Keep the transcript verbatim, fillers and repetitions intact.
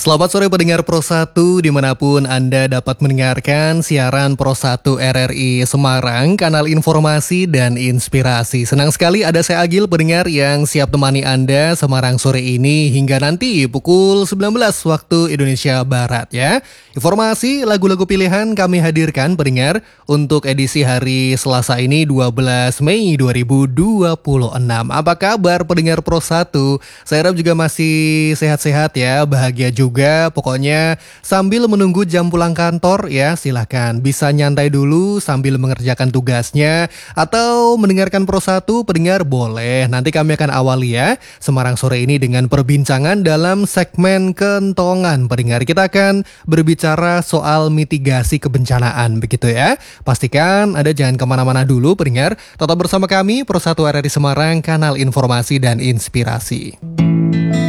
Selamat sore pendengar Pro satu dimanapun Anda dapat mendengarkan siaran Pro satu R R I Semarang, kanal informasi dan inspirasi. Senang sekali ada saya Agil pendengar yang siap temani Anda Semarang sore ini hingga nanti pukul sembilan belas waktu Indonesia Barat ya. Informasi lagu-lagu pilihan kami hadirkan pendengar untuk edisi hari Selasa ini dua belas Mei dua ribu dua puluh enam. Apa kabar pendengar Pro satu? Saya harap juga masih sehat-sehat ya, bahagia juga. Juga pokoknya sambil menunggu jam pulang kantor ya, silahkan bisa nyantai dulu sambil mengerjakan tugasnya atau mendengarkan Pro satu pendengar boleh. Nanti kami akan awali ya Semarang sore ini dengan perbincangan dalam segmen kentongan pendengar. Kita akan berbicara soal mitigasi kebencanaan begitu ya. Pastikan Anda jangan kemana-mana dulu pendengar, tetap bersama kami Pro satu R R I Semarang, kanal informasi dan inspirasi.